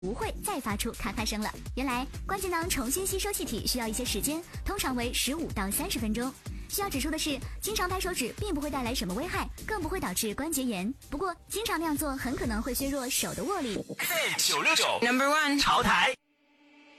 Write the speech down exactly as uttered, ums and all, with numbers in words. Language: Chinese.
不会再发出咔咔声了。原来关节囊重新吸收气体需要一些时间，通常为十五到三十分钟。需要指出的是，经常拍手指并不会带来什么危害，更不会导致关节炎。不过，经常那样做很可能会削弱手的握力。 九六九 Number One 潮台。